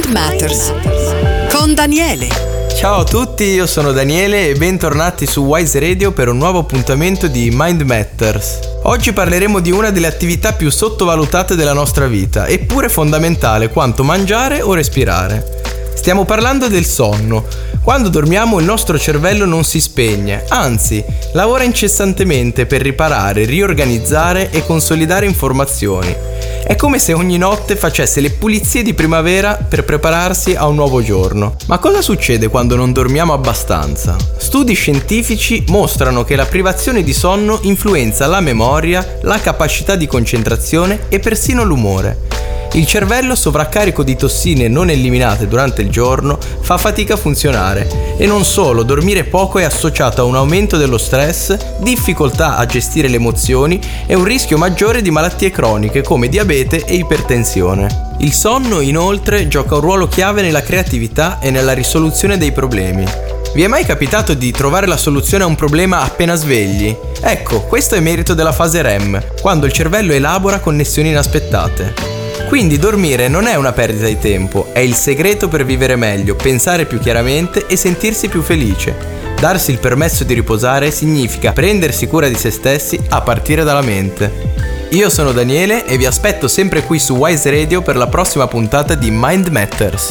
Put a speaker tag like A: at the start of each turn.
A: Matters con Daniele.
B: Ciao a tutti, io sono Daniele e bentornati su Wise Radio per un nuovo appuntamento di Mind Matters. Oggi parleremo di una delle attività più sottovalutate della nostra vita, eppure fondamentale quanto mangiare o respirare. Stiamo parlando del sonno. Quando dormiamo il nostro cervello non si spegne, anzi, lavora incessantemente per riparare, riorganizzare e consolidare informazioni. È come se ogni notte facesse le pulizie di primavera per prepararsi a un nuovo giorno. Ma cosa succede quando non dormiamo abbastanza? Studi scientifici mostrano che la privazione di sonno influenza la memoria, la capacità di concentrazione e persino l'umore. Il cervello, sovraccarico di tossine non eliminate durante il giorno, fa fatica a funzionare. E non solo, dormire poco è associato a un aumento dello stress, difficoltà a gestire le emozioni e un rischio maggiore di malattie croniche come diabete e ipertensione. Il sonno, inoltre, gioca un ruolo chiave nella creatività e nella risoluzione dei problemi. Vi è mai capitato di trovare la soluzione a un problema appena svegli? Ecco, questo è merito della fase REM, quando il cervello elabora connessioni inaspettate. Quindi dormire non è una perdita di tempo, è il segreto per vivere meglio, pensare più chiaramente e sentirsi più felice. Darsi il permesso di riposare significa prendersi cura di se stessi a partire dalla mente. Io sono Daniele e vi aspetto sempre qui su Wise Radio per la prossima puntata di Mind Matters.